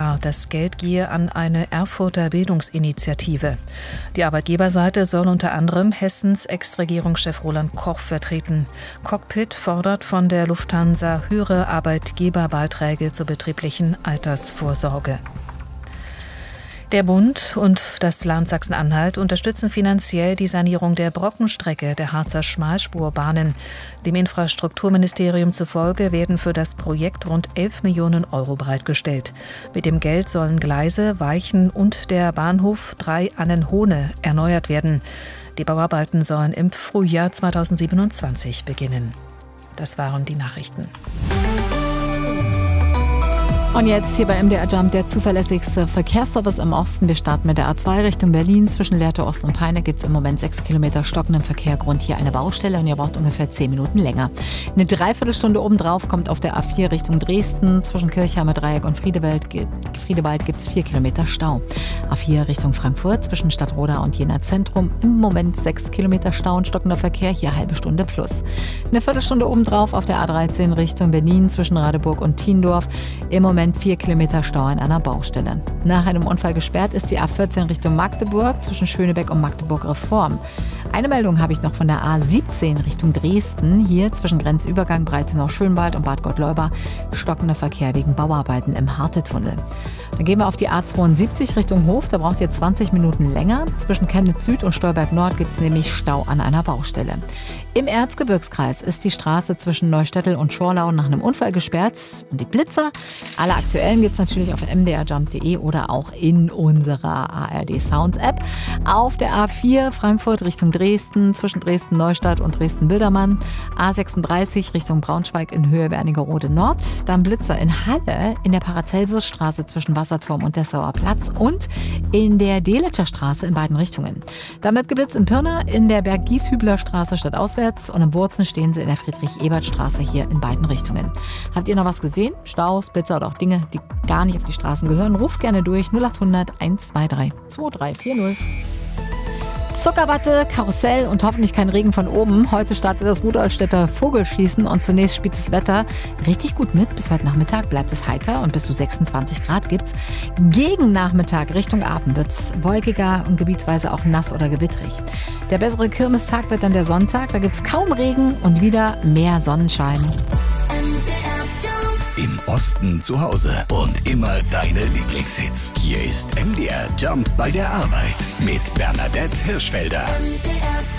Jahr. Das Geld gehe an eine Erfurter Bildungsinitiative. Die Arbeitgeberseite soll unter anderem Hessens Ex-Regierungschef Roland Koch vertreten. Cockpit fordert von der Lufthansa höhere Arbeitgeberbeiträge zur betrieblichen Altersvorsorge. Der Bund und das Land Sachsen-Anhalt unterstützen finanziell die Sanierung der Brockenstrecke der Harzer Schmalspurbahnen. Dem Infrastrukturministerium zufolge werden für das Projekt rund 11 Millionen Euro bereitgestellt. Mit dem Geld sollen Gleise, Weichen und der Bahnhof Drei-Annenhohne erneuert werden. Die Bauarbeiten sollen im Frühjahr 2027 beginnen. Das waren die Nachrichten. Und jetzt hier bei MDR Jump der zuverlässigste Verkehrsservice im Osten. Wir starten mit der A2 Richtung Berlin. Zwischen Lehrte Ost und Peine gibt es im Moment 6 Kilometer stockenden Verkehr. Grund hier eine Baustelle und ihr braucht ungefähr 10 Minuten länger. Eine Dreiviertelstunde obendrauf kommt auf der A4 Richtung Dresden. Zwischen Kirchheimer Dreieck und Friedewald gibt es 4 Kilometer Stau. A4 Richtung Frankfurt zwischen Stadtroda und Jena Zentrum. Im Moment 6 Kilometer Stau und stockender Verkehr. Hier halbe Stunde plus. Eine Viertelstunde obendrauf auf der A13 Richtung Berlin zwischen Radeburg und Thiendorf. Im Moment 4 Kilometer Stau an einer Baustelle. Nach einem Unfall gesperrt ist die A14 Richtung Magdeburg zwischen Schönebeck und Magdeburg Reform. Eine Meldung habe ich noch von der A17 Richtung Dresden. Hier zwischen Grenzübergang Breitenau-Schönwald und Bad Gottleuba stockender Verkehr wegen Bauarbeiten im Hartetunnel. Dann gehen wir auf die A72 Richtung Hof. Da braucht ihr 20 Minuten länger. Zwischen Chemnitz Süd und Stolberg Nord gibt es nämlich Stau an einer Baustelle. Im Erzgebirgskreis ist die Straße zwischen Neustädtel und Schorlau nach einem Unfall gesperrt. Und die Blitzer, alle aktuellen gibt es natürlich auf mdrjump.de oder auch in unserer ARD Sounds App. Auf der A4 Frankfurt Richtung Dresden, zwischen Dresden-Neustadt und Dresden-Bildermann. A36 Richtung Braunschweig in Höhe Wernigerode Nord. Dann Blitzer in Halle in der Paracelsusstraße zwischen Wasserturm und Dessauer Platz und in der Deletscher Straße in beiden Richtungen. Dann wird geblitzt in Pirna in der Berg-Gieshübler Straße stadtauswärts und in Wurzen stehen sie in der Friedrich-Ebert-Straße hier in beiden Richtungen. Habt ihr noch was gesehen? Staus, Blitzer oder auch Dinge, die gar nicht auf die Straßen gehören? Ruft gerne durch 0800 123 2340. Zuckerwatte, Karussell und hoffentlich kein Regen von oben. Heute startet das Rudolstädter Vogelschießen und zunächst spielt das Wetter richtig gut mit. Bis heute Nachmittag bleibt es heiter und bis zu 26 Grad gibt's. Gegen Nachmittag Richtung Abend wird's wolkiger und gebietsweise auch nass oder gewittrig. Der bessere Kirmestag wird dann der Sonntag. Da gibt's kaum Regen und wieder mehr Sonnenschein. Im Osten zu Hause und immer deine Lieblingshits. Hier ist MDR Jump bei der Arbeit mit Bernadette Hirschfelder. MDR